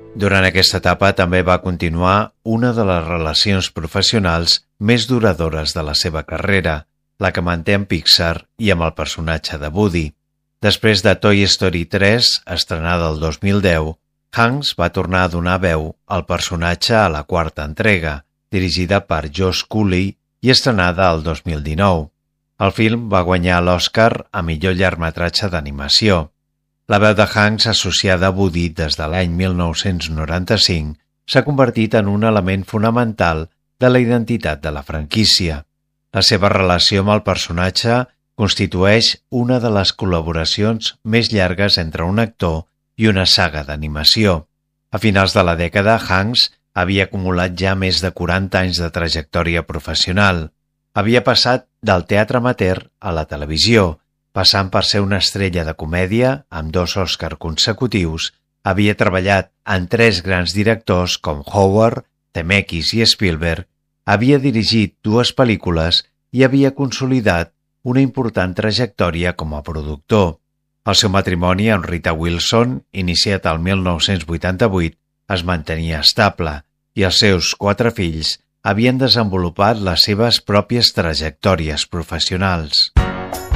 Durant aquesta etapa també va continuar una de les relacions professionals més duradores de la seva carrera, la que manté amb Pixar i amb el personatge de Woody. Després de Toy Story 3, estrenada el 2010, Hanks va tornar a donar veu al personatge a la quarta entrega, dirigida per Josh Cooley i estrenada el 2019. El film va guanyar l'Oscar a millor llargmetratge d'animació. La veu de Hanks associada a Woody des de l'any 1995 s'ha convertit en un element fonamental de la identitat de la franquícia. La seva relació amb el personatge constitueix una de les col·laboracions més llargues entre un actor i una saga d'animació. A finals de la dècada, Hanks havia acumulat ja més de 40 anys de trajectòria professional. Havia passat del teatre amateur a la televisió, passant per ser una estrella de comèdia amb 2 Oscar consecutius. Havia treballat en 3 grans directors com Howard, Zemeckis i Spielberg, havia dirigit 2 pel·lícules i havia consolidat una important trajectòria com a productor. El seu matrimoni amb Rita Wilson, iniciat el 1988, es mantenia estable i els seus 4 fills havien desenvolupat les seves pròpies trajectòries professionals.